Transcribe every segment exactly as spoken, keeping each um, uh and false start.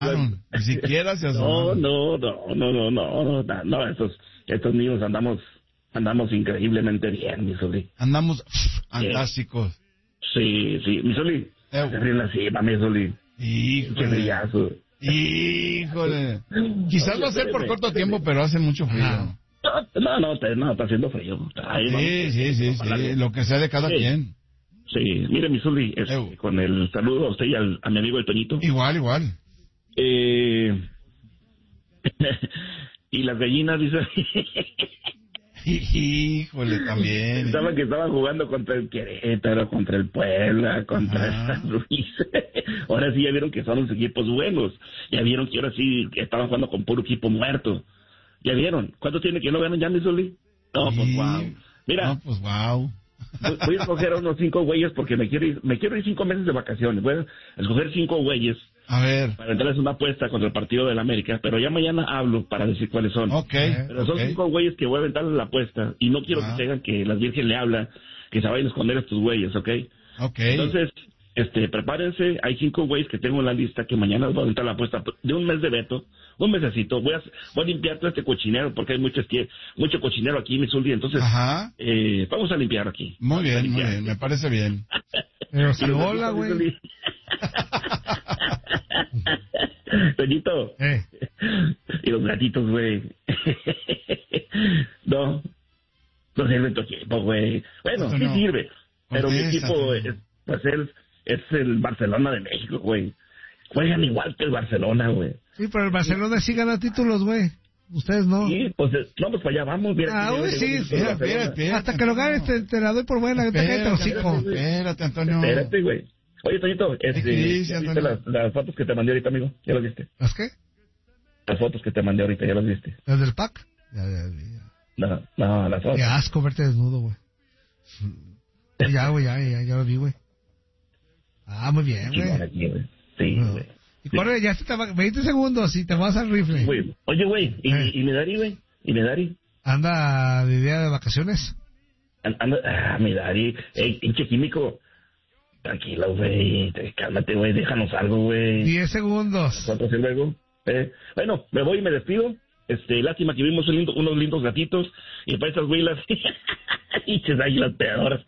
Ni siquiera se asomaron. No, no, no, no, no, no, no, estos, estos niños andamos, andamos increíblemente bien, mi Zuli. Andamos pff, fantásticos. Sí, sí, mi Zuli. Eh. Se así, mami, Zuli. Híjole. Qué brillazo. Híjole. Quizás va a ser por corto tiempo, pero hace mucho frío. Ah. No, no, no, no, está haciendo frío. Ahí sí, vamos, sí, sí, sí, lo que sea de cada sí. quien. Sí, mire, mi Zuli, es, con el saludo a usted y al, a mi amigo el Toñito. Igual, igual. Eh... y las gallinas, dice... Híjole, también. Estaban que estaban jugando contra el Querétaro, contra el Puebla, contra el San Luis. Ahora sí ya vieron que son los equipos buenos. Ya vieron que ahora sí estaban jugando con puro equipo muerto. ¿Ya vieron? ¿Cuánto tiene que no ganan ya, mi Zuli? No, sí. pues wow. Mira. No, pues wow. Voy a escoger a unos cinco güeyes porque me quiero ir, me quiero ir cinco meses de vacaciones. Voy a escoger cinco güeyes. A ver. Para entrarles una apuesta contra el partido del América, pero ya mañana hablo para decir cuáles son. Ok. Pero son okay. cinco güeyes que voy a aventarles la apuesta y no quiero ah. que se hagan que la Virgen le habla, que se vayan a esconder a estos güeyes, ¿ok? Ok. Entonces, este, prepárense, hay cinco güeyes que tengo en la lista que mañana voy a aventar la apuesta de un mes de veto, un mesecito. Voy a, voy a limpiar todo este cochinero porque hay mucho, mucho cochinero aquí en mi Zuli, entonces Ajá. Eh, vamos a limpiar aquí. Muy bien, muy bien, me parece bien. Pero si hola, güey. Toñito. Eh. Y los gatitos, güey. No. No sirve tu equipo, güey. Bueno, sí no. sirve. Pero mi equipo es, pues es, es el Barcelona de México, güey. Juegan igual que el Barcelona, güey. Sí, pero el Barcelona sí gana títulos, güey. Ustedes no. Sí, pues no, pues para allá vamos. Mira, ah, güey, sí, sí. Espérate, espérate, hasta que lo ganes te, te la doy por buena. Espérate, espérate, espérate, Antonio. Espérate, güey. Oye, Toñito, este, sí, sí, ¿viste las, las fotos que te mandé ahorita, amigo? ¿Ya las viste? ¿Las qué? Las fotos que te mandé ahorita, ¿ya las viste? ¿Las del pack? Ya, ya, ya. No, no, las fotos. Qué asco verte desnudo, güey. Ya, güey, ya, ya, ya lo vi, güey. Ah, muy bien, güey. Sí, güey. Y corre, ya se te va, veinte segundos y te vas al rifle. Güey. Oye, güey, ¿y, eh. ¿y Medari, güey? ¿Y Medari? ¿Anda de día de vacaciones? Anda, ah, Medari. Ey, pinche químico. Tranquilo, güey. Cálmate, güey. Déjanos algo, güey. Diez segundos. ¿Cuánto es luego? Eh, bueno, me voy y me despido. Este, lástima que vimos un lindo, unos lindos gatitos. Y para esas güilas. Pinches águilas pegadoras.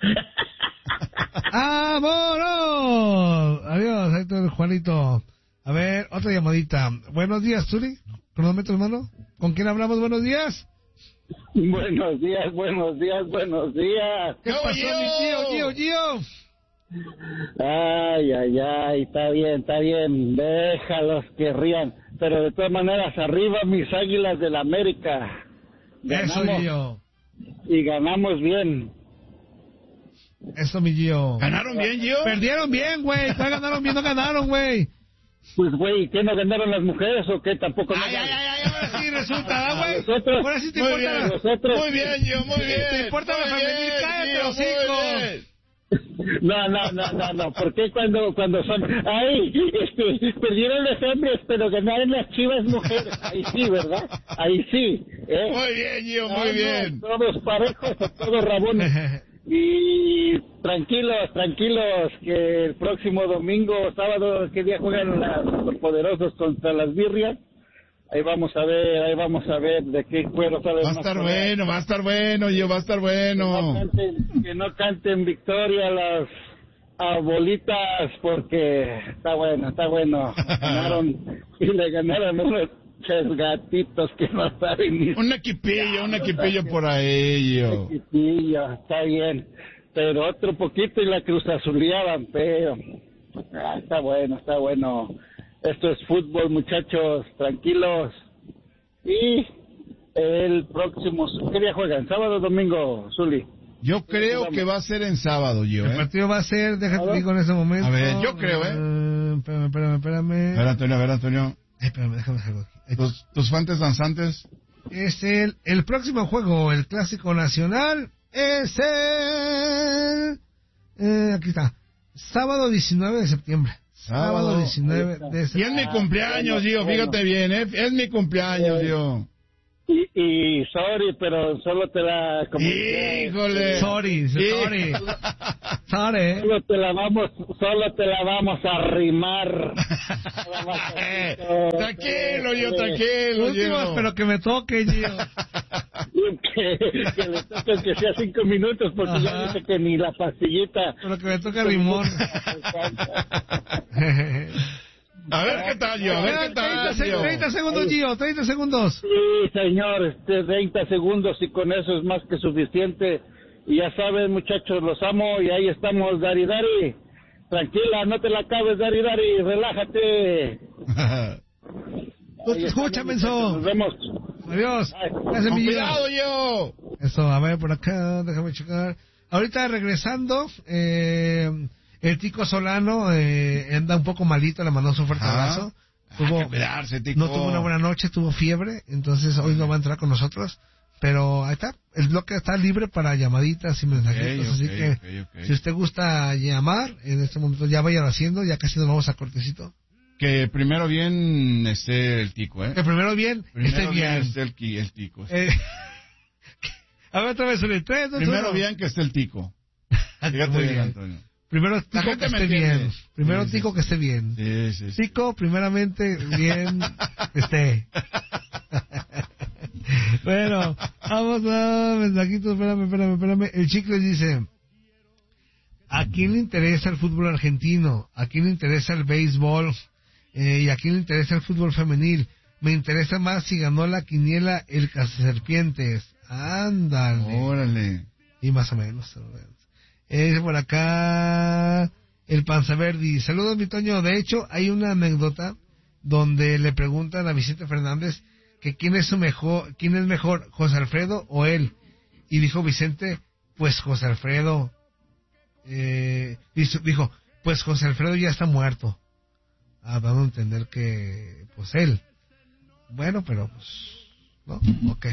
¡Vámonos! Adiós, Héctor Juanito. A ver, otra llamadita. Buenos días, Zuli. ¿Cronómetro, hermano? ¿Con quién hablamos? Buenos días. Buenos días, buenos días, buenos días. ¿Qué pasó, yo? mi tío, tío, tío? Ay, ay, ay, está bien, está bien. Déjalos que rían. Pero de todas maneras, arriba mis águilas del América. Ganamos, eso, Gio. Y ganamos bien. Eso, mi Gio. ¿Ganaron bien, Gio? Perdieron bien, güey. ¿Cuál ganaron bien? No ganaron, güey. Pues, güey, ¿qué no ganaron las mujeres o qué? Tampoco. Ay, ay, ay, ay, ahora sí resulta, güey. Nosotros. Ahora sí te muy importa. Bien, nosotros. Muy bien, Gio, muy bien. Te importa la femenil, cállate, los hijos. No, no, no, no, no. ¿Por qué cuando, cuando son... Ay, este, perdieron los hombres, pero ganaron las Chivas mujeres? Ahí sí, ¿verdad? Ahí sí. ¿eh? Muy bien, Gio, muy no, bien. No, todos parejos, todos rabones. Y tranquilos, tranquilos, que el próximo domingo, sábado, ¿qué día juegan las, los poderosos contra las birrias? Ahí vamos a ver, ahí vamos a ver de qué cuero sale. Va a estar bueno, va a estar bueno, yo va a estar bueno. Que no canten, que no canten victoria las abuelitas, porque está bueno, está bueno. Ganaron y le ganaron unos gatitos que no saben ni... Un equipillo, un equipillo por ahí, yo. Un equipillo, está bien. Pero otro poquito y la cruz azuleaban, pero... Ah, está bueno, está bueno. Esto es fútbol, muchachos, tranquilos. Y el próximo... ¿Qué día juegan? ¿Sábado o domingo, Zuli? Yo creo que va a ser en sábado, yo, ¿eh? El partido va a ser, déjate digo en ese momento. A ver, yo creo, ¿eh? Uh, espérame, espérame, espérame. A ver, Antonio, a ver, Antonio. Ay, espérame, déjame hacerlo aquí. ¿Tus, tus fuentes danzantes? Es el, el próximo juego, el Clásico Nacional, es el... Eh, aquí está. Sábado diecinueve de septiembre. Sábado diecinueve de septiembre. Y es mi cumpleaños, Gio, fíjate bien, ¿eh? Es mi cumpleaños, Gio. Y, y sorry, pero solo te la... Como Híjole. Sorry, sorry. Sorry. Solo te la vamos, solo te la vamos a arrimar. Tranquilo, yo, tranquilo, Último, yo. pero que me toque, Gio. que, que le toque que sea cinco minutos, porque Ajá. ya dice que ni la pastillita. Pero que me toque rimón. A ver qué tal, yo, a ver qué tal, yo. treinta segundos, Gio, treinta segundos. Sí, señor, este, treinta segundos y con eso es más que suficiente. Y ya saben, muchachos, los amo y ahí estamos, Dari Dari. Tranquila, no te la acabes, Dari Dari, relájate. Tú te escucha, menso. Nos vemos. Adiós. Gracias, Con mi Gio. cuidado, yo. Eso, a ver, por acá, déjame checar. Ahorita regresando, eh, el Tico Solano eh, anda un poco malito, le mandó su fuerte Ajá. abrazo. Hay Tuvo, que cuidarse, Tico. no tuvo una buena noche, tuvo fiebre, entonces hoy no va a entrar con nosotros. Pero ahí está, el bloque está libre para llamaditas y mensajitos, Ok, así ok, que ok, ok. si usted gusta llamar, en este momento ya vayan haciendo, ya casi nos vamos a cortecito. Que primero bien esté el tico, ¿eh? Que primero bien, Primero esté bien. esté el, qui- el tico. Eh, a ver otra vez, un tres, dos, Primero uno. bien que esté el tico. Fíjate Muy bien, bien. Antonio. Primero La Tico gente que me esté entiende. bien. Primero Sí, sí, Tico sí. que esté bien. Sí, sí, sí. Tico, primeramente, bien, esté. Bueno, vamos a mensajitos, espérame, espérame, espérame. El Chicle dice, ¿a quién le interesa el fútbol argentino? ¿A quién le interesa el béisbol? Eh, ¿Y a quién le interesa el fútbol femenil? Me interesa más si ganó la quiniela el Cazaserpientes. Ándale. Órale. Y más o menos. Es por acá el Panzaverdi. Saludos, mi Toño. De hecho, hay una anécdota donde le preguntan a Vicente Fernández que quién es su mejor, quién es mejor, José Alfredo o él. Y dijo Vicente, pues José Alfredo. Eh, dijo, dijo, pues José Alfredo ya está muerto. Ah, dando a entender que, pues él. Bueno, pero pues, ¿no? Ok.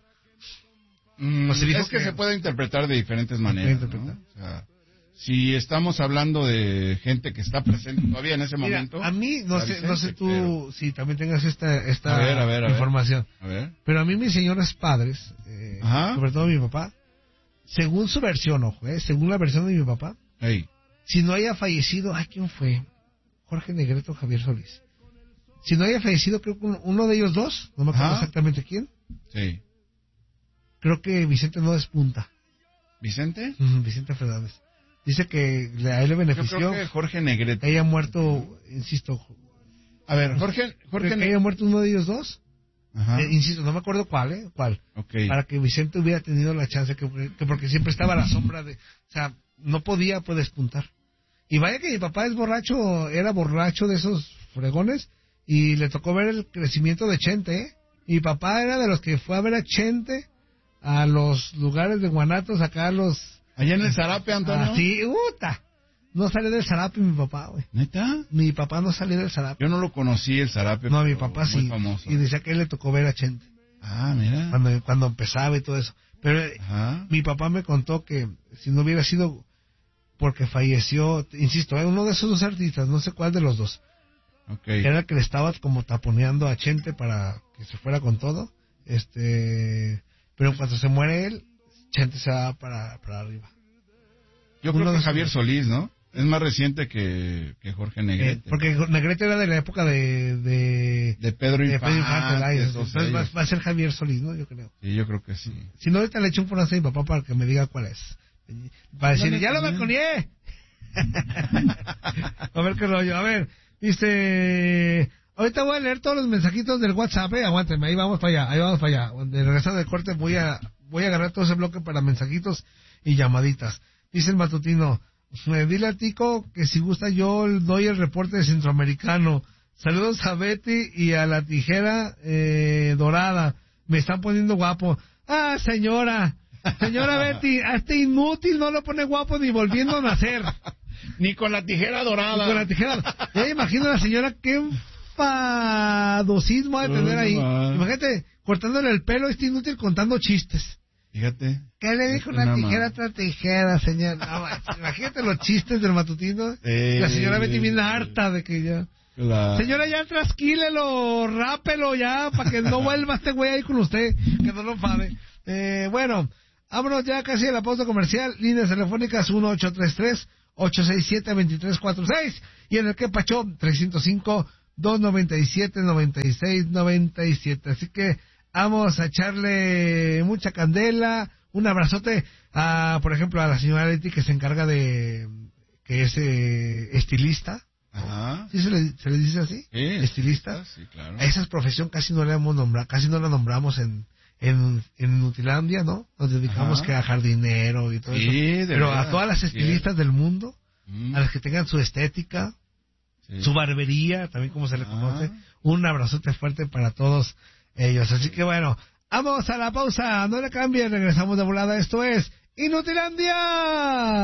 Mm, Pues se dijo es que, que- se puede interpretar de diferentes maneras, puede ¿no? interpretar. O sea, si estamos hablando de gente que está presente todavía en ese Mira, momento. a mí, no está sé, no sé Vicente, tú pero- si también tengas esta, esta A ver, a ver, a ver. información. A ver. Pero a mí mis señores padres, eh, Ajá. sobre todo mi papá, según su versión, ojo, eh, según la versión de mi papá, Ey. si no haya fallecido, ay, ¿quién fue? Jorge Negrete o Javier Solís. Si no haya fallecido, creo que uno, uno de ellos dos, no me acuerdo Ajá. exactamente quién, Sí. creo que Vicente no despunta. ¿Vicente? Ujú, Vicente Fernández. Dice que le- a él le Yo benefició creo que Jorge que Negrete. haya muerto, insisto, A ver, Jorge, que Jorge haya Negrete. muerto uno de ellos dos. Ajá. Eh, insisto, no me acuerdo cuál, ¿eh? ¿Cuál? Ok. Para que Vicente hubiera tenido la chance, que, que porque siempre estaba a la sombra de... O sea, no podía pues, despuntar. Y vaya que mi papá es borracho, era borracho de esos fregones, y le tocó ver el crecimiento de Chente, ¿eh? Mi papá era de los que fue a ver a Chente a los lugares de Guanatos, acá a los... Allá en el Zarape, Antonio. Así, ¡uta! No salió del Zarape mi papá, güey. ¿Neta? Mi papá no salió del Zarape. Yo no lo conocí, el Zarape. No, mi pero papá muy sí. famoso. Y decía que a él le tocó ver a Chente. Ah, mira. Cuando, cuando empezaba y todo eso. Pero Ajá. mi papá me contó que si no hubiera sido porque falleció, insisto, ¿eh? uno de esos dos artistas, no sé cuál de los dos, Ok. que era el que le estaba como taponeando a Chente para que se fuera con todo, este, pero en cuanto se muere él, Chente se va para, para arriba. Yo uno creo de que esos Javier dos. Solís, ¿no? Es más reciente que, que Jorge Eh, Negrete. porque Negrete era de la época de... de De Pedro de Infante. Pedro Infante, ¿verdad? todos Entonces va, ellos. va a ser Javier Solís, ¿no? Yo creo. Sí, yo creo que sí. Si no, ahorita le echo un fonazo a mi papá para que me diga cuál es. Para decir, Dale, ya lo también. balconeé. A ver qué rollo. A ver, dice... Ahorita voy a leer todos los mensajitos del WhatsApp, eh. Aguántenme, ahí vamos para allá, ahí vamos para allá. De regresar del corte voy a, voy a agarrar todo ese bloque para mensajitos y llamaditas. Dice el matutino, eh, dile a Tico que si gusta yo doy el reporte de Centroamericano. Saludos a Betty y a la tijera eh, dorada. Me están poniendo guapo. Ah, señora, señora Betty, a este inútil no lo pone guapo ni volviendo a nacer. Ni con la tijera dorada. Y con la tijera. Ya me imagino a la señora qué enfadosismo ha de tener ahí. Uy, no más. Imagínate, cortándole el pelo a este inútil contando chistes. Fíjate. ¿Qué le dijo No una más. tijera a otra tijera, señor? No, imagínate los chistes del matutino. Eh, La señora Betty bien eh, harta de que ya... Claro. Señora, ya trasquílelo, rápelo ya, para que no vuelva este güey ahí con usted, que no lo enfade. Eh, bueno, vámonos ya casi a la pausa comercial. Líneas telefónicas uno ocho tres tres, ocho seis siete, dos tres cuatro seis y en el que Pacho trescientos cinco, doscientos noventa y siete, noventa y seis, noventa y siete. Así que vamos a echarle mucha candela. Un abrazote a, por ejemplo, a la señora Leti, que se encarga de, que es eh, estilista. Ajá. ¿Sí se le, se le dice así? Sí, estilista. Sí, claro. A esa profesión casi no la hemos nombrado, casi no la nombramos en, en, en Nutilandia, ¿no? Nos dedicamos Ajá. que a jardinero y todo Sí, eso. de Pero verdad, a todas las estilistas sí. del mundo, Mm. a las que tengan su estética, Sí. su barbería, también como se le Ah. conoce, un abrazote fuerte para todos ellos. Así que bueno, vamos a la pausa, no le cambien, regresamos de volada. Esto es Inutilandia.